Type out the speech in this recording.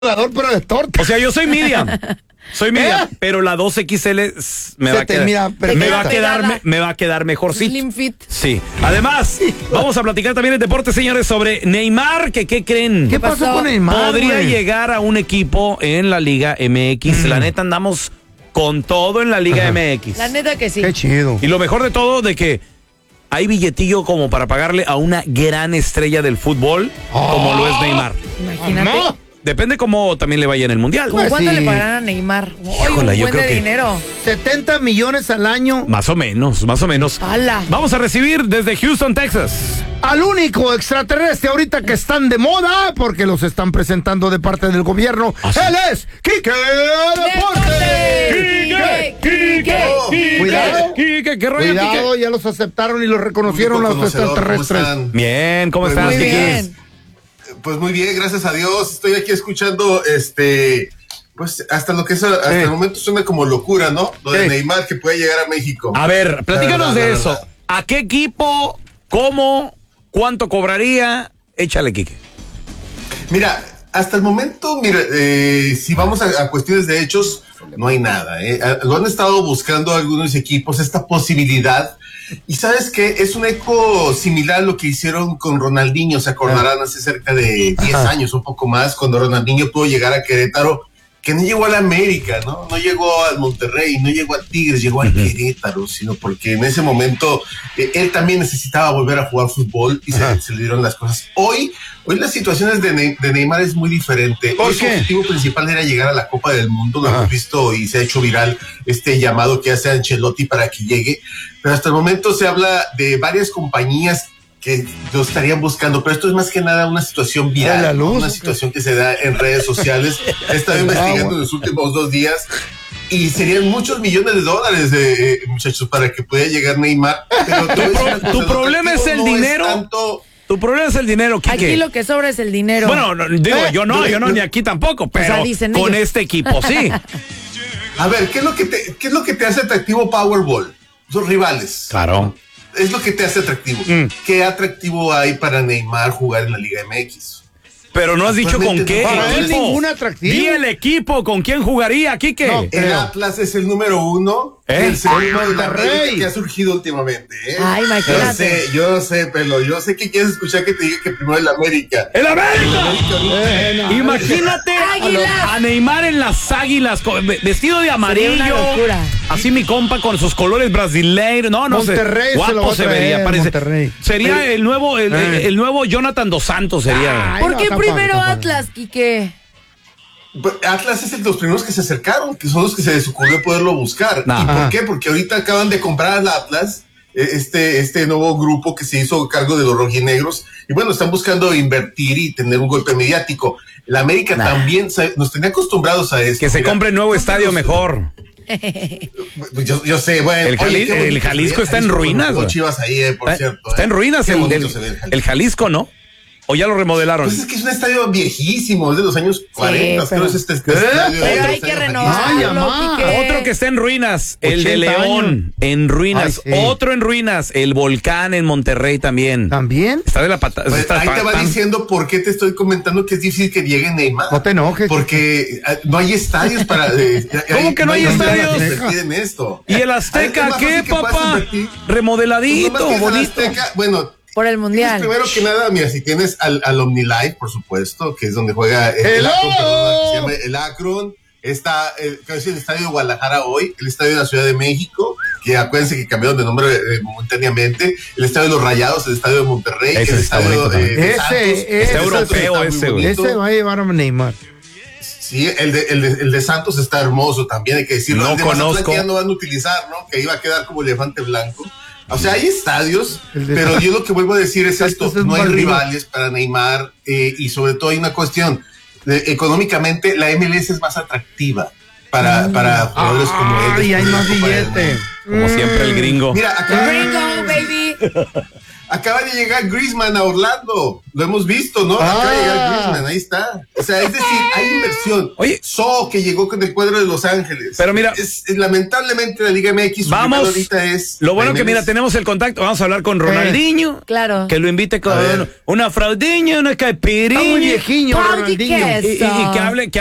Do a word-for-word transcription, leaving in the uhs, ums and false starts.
jugador, pero de torta. O sea, yo soy medium. Soy medium, ¿Eh? pero la dos equis ele me, va a, quedar, me, va a quedar me, me va a quedar mejorcito. Slim fit. Sí. Además, vamos a platicar también en deporte, señores, sobre Neymar, que ¿qué creen? ¿Qué pasó, pasó con Neymar? Podría wey? llegar a un equipo en la Liga eme equis. Mm. La neta andamos con todo en la Liga Ajá. eme equis. La neta que sí. Qué chido. Y lo mejor de todo de que hay billetillo como para pagarle a una gran estrella del fútbol, oh. como lo es Neymar. Imagínate. ¿No? Depende cómo también le vaya en el mundial. ¿Cómo cuánto sí. le pagarán a Neymar? Oye, un yo buen creo de que dinero. setenta millones al año. Más o menos, más o menos. ¡Hala! Vamos a recibir desde Houston, Texas, al único extraterrestre ahorita que están de moda, porque los están presentando de parte del gobierno. ¿Ah, sí? Él es Quique Deportes. Quique, Quique, Quique. Cuidado, Quique, ¿qué rollo, Cuidado, Quique? ya los aceptaron y los reconocieron los extraterrestres. ¿Cómo bien, ¿cómo pues estás, muy Quique? bien. Pues muy bien, gracias a Dios. Estoy aquí escuchando, este, pues hasta lo que es, hasta sí. el momento suena como locura, ¿no? Lo de sí. Neymar que puede llegar a México. A ver, platícanos verdad, de eso. Verdad. ¿A qué equipo? ¿Cómo? ¿Cuánto cobraría? Échale, Quique. Mira, hasta el momento, mira, eh, si vamos a, a cuestiones de hechos, no hay nada. ¿eh? Lo han estado buscando algunos equipos, esta posibilidad. Y sabes qué, es un eco similar a lo que hicieron con Ronaldinho, se acordarán hace cerca de diez años, un poco más, cuando Ronaldinho pudo llegar a Querétaro, que no llegó a la América, ¿no? No llegó al Monterrey, no llegó a Tigres, llegó al Querétaro, sino porque en ese momento eh, él también necesitaba volver a jugar fútbol y se, se le dieron las cosas. Hoy, hoy las situaciones de, ne de Neymar es muy diferente. Hoy su objetivo principal era llegar a la Copa del Mundo, lo Ajá. hemos visto y se ha hecho viral este llamado que hace Ancelotti para que llegue, pero hasta el momento se habla de varias compañías que lo estarían buscando, pero esto es más que nada una situación viral, luz, una situación que se da en redes sociales. He estado investigando en los últimos dos días y serían muchos millones de dólares, de, eh, muchachos, para que pudiera llegar Neymar. Pero tu, pro, tu problema es el no dinero. Es tanto... Tu problema es el dinero, Quique. Aquí lo que sobra es el dinero. Bueno, no, digo, eh, yo no, yo no, ni aquí tampoco, pero o sea, con ellos. Este equipo, sí. A ver, ¿qué es lo que te, qué es lo que te hace atractivo Powerball? Sus rivales. Claro. Es lo que te hace atractivo. Mm. ¿Qué atractivo hay para Neymar jugar en la Liga eme equis? Pero no has dicho con qué no, no es ningún atractivo. Di el equipo, ¿con quién jugaría, Quique? No, el Atlas es el número uno. ¿Eh? El segundo de la Rey que ha surgido últimamente. ¿eh? Ay, imagínate. Yo sé, yo sé, Pelo. Yo sé que quieres escuchar que te diga que primero el América. ¡El América! Eh, no. Imagínate a, a Neymar en las Águilas, vestido de amarillo. Sería una locura. Así mi compa con sus colores brasileiros. No, no Monterrey sé. Guapo se, se vería, parece. Monterrey. Sería el nuevo, el, el, el nuevo Jonathan Dos Santos sería. Ay, ¿por qué no, primero tampoco, Atlas, Quique? Atlas es el de los primeros que se acercaron, que son los que se les ocurrió poderlo buscar. Nah. ¿Y por qué? Porque ahorita acaban de comprar al Atlas, este, este nuevo grupo que se hizo cargo de los rojinegros, y bueno, están buscando invertir y tener un golpe mediático. La América nah. también nos tenía acostumbrados a eso. Que se Mira, compre nuevo estadio los... mejor. Yo, yo sé, bueno. El, Jali oye, el Jalisco está en ruinas. Chivas ahí, eh, por ¿Eh? cierto. Está eh. en ruinas el, el, Jalisco. el Jalisco, ¿no? ¿O ya lo remodelaron? Pues es que es un estadio viejísimo, es de los años cuarenta, sí, pero, creo es este, este ¿eh? estadio. Pero hay que renovarlo, Otro que está en ruinas, el de León, años. en ruinas. Ay, sí. Otro en ruinas, el Volcán en Monterrey también. ¿También? Está de la patada. Pues ahí te va diciendo por qué te estoy comentando que es difícil que llegue Neymar. No te enojes. Porque no hay estadios para... Eh, ¿Cómo hay, que no hay, hay estadios? En esto. ¿Y el Azteca qué, papá? Remodeladito, no bonito. El Azteca, bueno... Por el mundial. Primero que nada, mira, si tienes al, al OmniLife, por supuesto, que es donde juega el, el Akron, perdón, se llama el Akron. Está el, es el estadio de Guadalajara hoy, el estadio de la Ciudad de México, que acuérdense que cambiaron de nombre eh, momentáneamente, el estadio de los Rayados, el estadio de Monterrey, ese el estadio de, de ese, Santos. Ese, está europeo ese, ese, ese va a llevar a Neymar. Sí, el de, el, de, el de Santos está hermoso también, hay que decirlo. No el de conozco. Ya no van a utilizar, ¿no? Que iba a quedar como elefante blanco. O sea, hay estadios, pero yo lo que vuelvo a decir es esto, no hay rivales para Neymar eh, y sobre todo hay una cuestión, de, económicamente la eme ele ese es más atractiva para, mm. para jugadores ah, como él. Y hay más billete. Como mm. siempre el gringo. Mira, acá, gringo, baby. Acaba de llegar Griezmann a Orlando. Lo hemos visto, ¿no? Ah. Acaba de llegar Griezmann, ahí está. O sea, es decir, hay inversión. Oye. So, que llegó con el cuadro de Los Ángeles. Pero mira. Es, es, lamentablemente la Liga M X. Vamos. Ahorita es. Lo bueno que, mira, tenemos el contacto. Vamos a hablar con Ronaldinho. Eh, claro. Que lo invite con una fraudiña, una caipirinha. Está muy viejiño, Pau, Ronaldinho. ¿qué es Y, y- y que hable. Que